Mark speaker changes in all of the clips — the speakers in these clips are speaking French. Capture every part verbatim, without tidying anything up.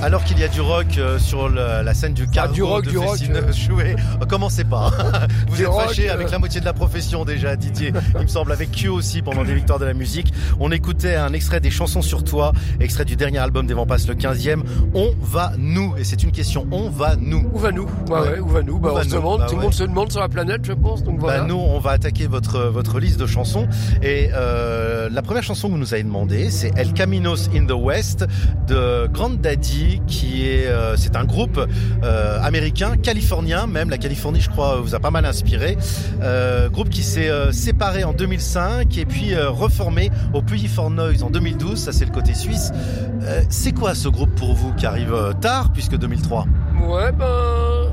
Speaker 1: Alors qu'il y a du rock euh, sur le, la scène du cargo
Speaker 2: ah, du rock,
Speaker 1: de
Speaker 2: du rock,
Speaker 1: Fessineux joué, euh, commencez pas. Vous
Speaker 2: du
Speaker 1: êtes
Speaker 2: rock,
Speaker 1: fâché
Speaker 2: euh...
Speaker 1: avec la moitié de la profession déjà, Didier. Il me semble avec Q aussi pendant les victoires de la musique. On écoutait un extrait des Chansons sur toi, extrait du dernier album des Vampas, le quinzième. On va nous, et c'est une question. On va nous.
Speaker 2: Où va nous ouais, ouais. ouais, où va nous bah,
Speaker 1: où
Speaker 2: on
Speaker 1: va
Speaker 2: se
Speaker 1: nous
Speaker 2: demande,
Speaker 1: bah,
Speaker 2: tout le
Speaker 1: ouais.
Speaker 2: monde se demande sur la planète, je pense. Donc voilà.
Speaker 1: Bah, nous, on va attaquer votre votre liste de chansons. Et euh, la première chanson que vous nous avez demandé, c'est El Caminos in the West de Grand Daddy, qui est euh, c'est un groupe euh, américain, californien même. La Californie, je crois, vous a pas mal inspiré. Euh, groupe qui s'est euh, séparé en deux mille cinq et puis euh, reformé au Puy for Noise en deux mille douze. Ça, c'est le côté suisse. Euh, c'est quoi ce groupe pour vous qui arrive euh, tard, puisque deux mille trois?
Speaker 2: Ouais, ben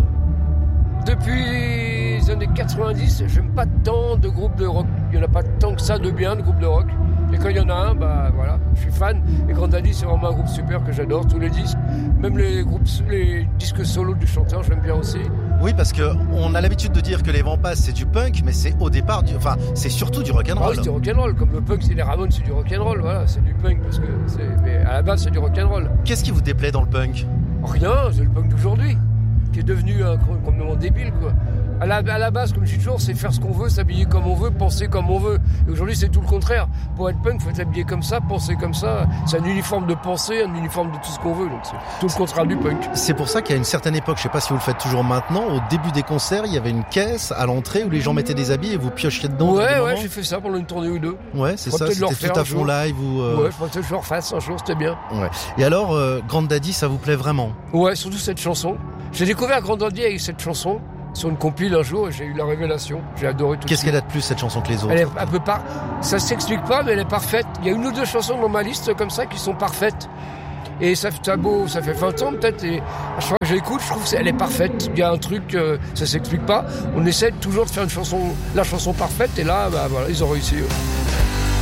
Speaker 2: depuis les années quatre-vingt-dix, j'aime pas tant de groupes de rock. Il y en a pas tant que ça de bien de groupes de rock. Et quand il y en a un, bah voilà, je suis fan. Et Grand Daddy, c'est vraiment un groupe super que j'adore, tous les disques. Même les groupes, les disques solo du chanteur, j'aime bien aussi.
Speaker 1: Oui, parce que on a l'habitude de dire que les Vampas c'est du punk, mais c'est au départ, du, enfin c'est surtout du rock'n'roll.
Speaker 2: Ah oui, c'est du rock'n'roll, comme le punk, c'est les Ramones, c'est du rock'n'roll, voilà, c'est du punk parce que c'est, mais à la base c'est du rock'n'roll.
Speaker 1: Qu'est-ce qui vous déplaît dans le punk?
Speaker 2: Rien, c'est le punk d'aujourd'hui, qui est devenu un complètement débile quoi. À la, à la base, comme je dis toujours, c'est faire ce qu'on veut, s'habiller comme on veut, penser comme on veut. Et aujourd'hui, c'est tout le contraire. Pour être punk, il faut s'habiller comme ça, penser comme ça. C'est un uniforme de pensée, un uniforme de tout ce qu'on veut. Donc c'est tout le contraire du punk.
Speaker 1: C'est pour ça qu'à une certaine époque, je sais pas si vous le faites toujours maintenant, au début des concerts, il y avait une caisse à l'entrée où les gens mettaient des habits et vous piochiez dedans.
Speaker 2: Ouais, ouais, j'ai fait ça pendant une tournée ou deux.
Speaker 1: Ouais, c'est ça, c'était tout à fond live ou...
Speaker 2: Euh... Ouais, je pensais que je le refasse un jour, c'était bien.
Speaker 1: Ouais. Et alors, euh, Grand Daddy, ça vous plaît vraiment?
Speaker 2: Ouais, surtout cette chanson. J'ai découvert Grand Daddy avec cette chanson. Sur une compile un jour, j'ai eu la révélation. J'ai adoré tout.
Speaker 1: Qu'est-ce qu'elle a de plus cette chanson que les autres?
Speaker 2: Elle est un peu par... Ça s'explique pas, mais elle est parfaite. Il y a une ou deux chansons dans ma liste comme ça qui sont parfaites. Et ça, ça, beau, ça fait vingt ans peut-être. Et à chaque fois que j'écoute, je trouve qu'elle est parfaite. Il y a un truc, euh, ça s'explique pas. On essaie toujours de faire une chanson, la chanson parfaite. Et là, bah voilà, ils ont réussi. Ouais.